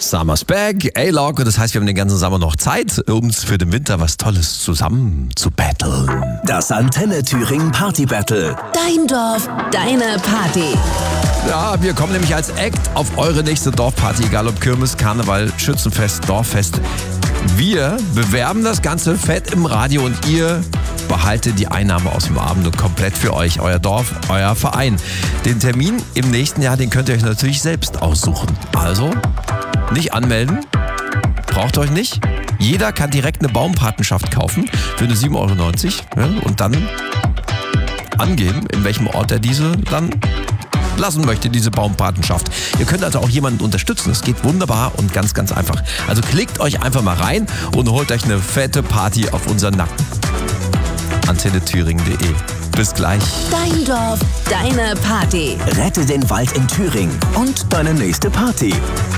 Summer's back, A-Log, und das heißt, wir haben den ganzen Sommer noch Zeit, uns für den Winter was Tolles zusammen zu battlen. Das Antenne Thüringen Party Battle. Dein Dorf, deine Party. Ja, wir kommen nämlich als Act auf eure nächste Dorfparty, egal ob Kirmes, Karneval, Schützenfest, Dorffest. Wir bewerben das Ganze fett im Radio und ihr behaltet die Einnahme aus dem Abend und komplett für euch, euer Dorf, euer Verein. Den Termin im nächsten Jahr, den könnt ihr euch natürlich selbst aussuchen. Also nicht anmelden, braucht euch nicht. Jeder kann direkt eine Baumpatenschaft kaufen für eine 7,90 € ja, und dann angeben, in welchem Ort er diese dann lassen möchte, diese Baumpatenschaft. Ihr könnt also auch jemanden unterstützen. Es geht wunderbar und ganz, ganz einfach. Also klickt euch einfach mal rein und holt euch eine fette Party auf unseren Nacken. AntenneThüringen.de. Bis gleich. Dein Dorf, deine Party. Rette den Wald in Thüringen und deine nächste Party.